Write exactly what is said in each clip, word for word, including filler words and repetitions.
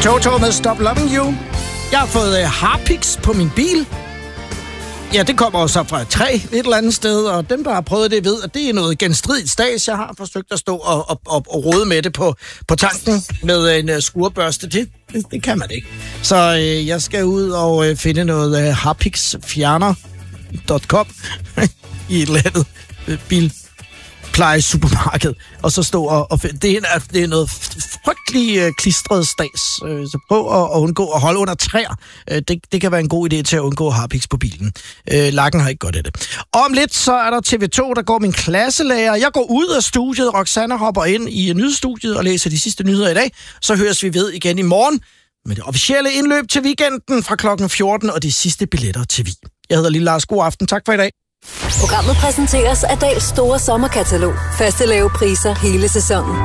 Toto med Stop Loving You. Jeg har fået uh, Harpix på min bil. Ja, det kommer også fra et træ et eller andet sted, og dem, der har prøvet det, ved, at det er noget genstridigt stads. Jeg har forsøgt at stå og, og, og, og rode med det på, på tanken med en uh, skurbørste. Det, det, det kan man ikke. Så uh, jeg skal ud og uh, finde noget uh, harpix fjerner punktum com i et eller andet uh, bil. pleje supermarked, og så stå og... og det, er, det er noget frygtelig øh, klistret stads. Øh, så prøv at, at undgå at holde under træer. Øh, det, det kan være en god idé til at undgå harpix på bilen. Øh, Lakken har ikke godt af det. Om lidt, så er der T V to, der går min klasselærer. Jeg går ud af studiet. Roxanne hopper ind i nyhedsstudiet og læser de sidste nyheder i dag. Så høres vi ved igen i morgen med det officielle indløb til weekenden fra klokken fjorten og de sidste billetter til vi. Jeg hedder Lille Lars. God aften. Tak for i dag. Programmet præsenteres af Dals store sommerkatalog. Faste lave priser hele sæsonen.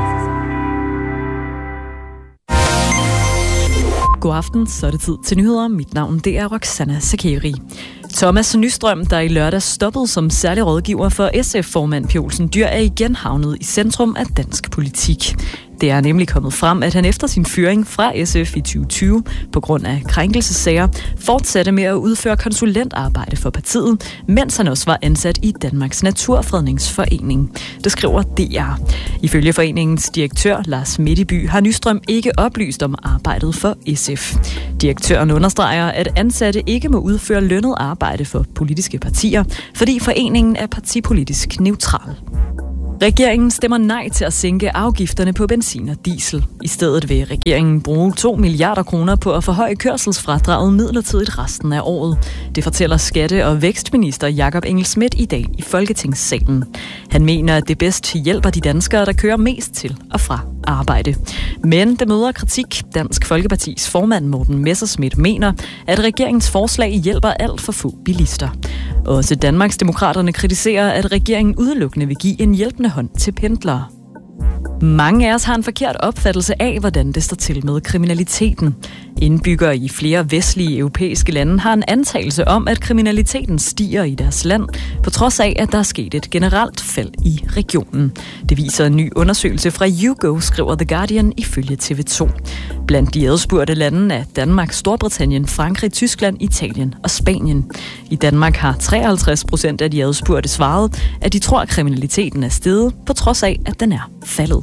God aften, så er det tid til nyheder. Mit navn det er Roxanne Sakeri. Thomas Nystrøm, der i lørdag stoppede som særlig rådgiver for S F-formand Pia Olsen Dyhr, er igen havnet i centrum af dansk politik. Det er nemlig kommet frem, at han efter sin fyring fra S F i tyve tyve på grund af krænkelsessager fortsatte med at udføre konsulentarbejde for partiet, mens han også var ansat i Danmarks Naturfredningsforening. Det skriver D R. Ifølge foreningens direktør Lars Midtby har Nystrøm ikke oplyst om arbejdet for S F. Direktøren understreger, at ansatte ikke må udføre lønnet arbejde for politiske partier, fordi foreningen er partipolitisk neutral. Regeringen stemmer nej til at sænke afgifterne på benzin og diesel. I stedet vil regeringen bruge to milliarder kroner på at forhøje kørselsfradraget midlertidigt resten af året. Det fortæller skatte- og vækstminister Jakob Engel-Schmidt i dag i Folketingssalen. Han mener, at det bedst hjælper de danskere, der kører mest til og fra arbejde. Men det møder kritik. Dansk Folkepartis formand Morten Messerschmidt mener, at regeringens forslag hjælper alt for få bilister. Også Danmarksdemokraterne kritiserer, at regeringen udelukkende vil give en hjælpende hånd til pendlere. Mange af os har en forkert opfattelse af, hvordan det står til med kriminaliteten. Indbyggere i flere vestlige europæiske lande har en antagelse om, at kriminaliteten stiger i deres land, på trods af, at der er sket et generelt fald i regionen. Det viser en ny undersøgelse fra YouGo, skriver The Guardian ifølge T V to. Blandt de adspurgte lande er Danmark, Storbritannien, Frankrig, Tyskland, Italien og Spanien. I Danmark har treoghalvtreds procent af de adspurgte svaret, at de tror, at kriminaliteten er steget, på trods af, at den er faldet.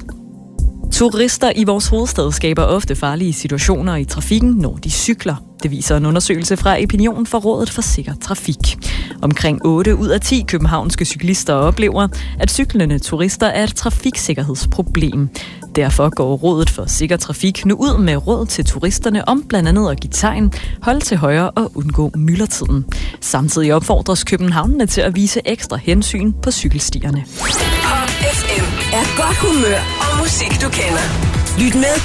Turister i vores hovedstad skaber ofte farlige situationer i trafikken, når de cykler. Det viser en undersøgelse fra Opinion for Rådet for Sikker Trafik. Omkring otte ud af ti københavnske cyklister oplever, at cyklende turister er et trafiksikkerhedsproblem. Derfor går Rådet for Sikker Trafik nu ud med råd til turisterne om blandt andet at give tegn, holde til højre og undgå myldretiden. Samtidig opfordres københavnerne til at vise ekstra hensyn på cykelstierne. Pop F M er godt humør og musik, du kender. Lyt med